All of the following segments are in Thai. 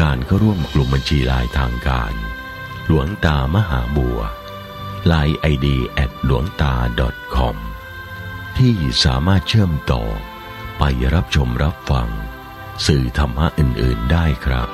การเข้าร่วมกลุ่มบัญชีไลน์ทางการหลวงตามหาบัว LINE ID @hluangta.com ที่สามารถเชื่อมต่อไปรับชมรับฟังสื่อธรรมะอื่นๆได้ครับ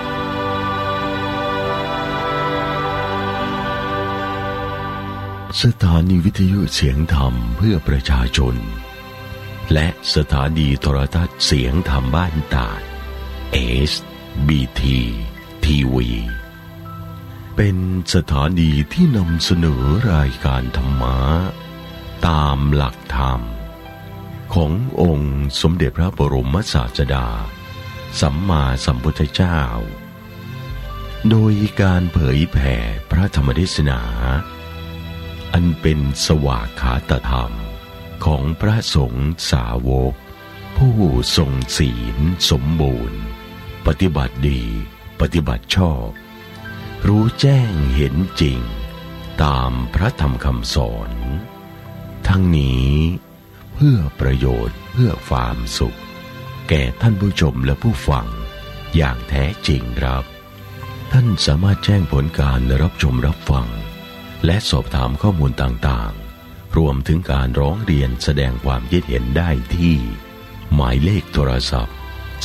สถานีวิทยุเสียงธรรมเพื่อประชาชนและสถานีโทรทัศน์เสียงธรรมบ้านตาด SBT TV เป็นสถานีที่นำเสนอรายการธรรมะตามหลักธรรมขององค์สมเด็จพระบรมศาสดาสัมมาสัมพุทธเจ้าโดยการเผยแผ่พระธรรมเทศนาอันเป็นสวากขาตธรรมของพระสงฆ์สาวกผู้ทรงศีลสมบูรณ์ปฏิบัติดีปฏิบัติชอบรู้แจ้งเห็นจริงตามพระธรรมคำสอนทั้งนี้เพื่อประโยชน์เพื่อความสุขแก่ท่านผู้ชมและผู้ฟังอย่างแท้จริงครับท่านสามารถแจ้งผลการรับชมรับฟังและสอบถามข้อมูลต่างๆรวมถึงการร้องเรียนแสดงความคิดเห็นได้ที่หมายเลขโทรศัพท์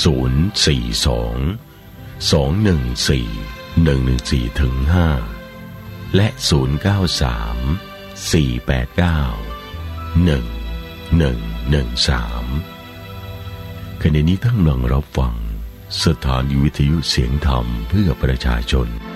042-214-114-5และ093-489-1113ขณะนี้ท่านกำลังรับฟังสถานีวิทยุเสียงธรรมเพื่อประชาชน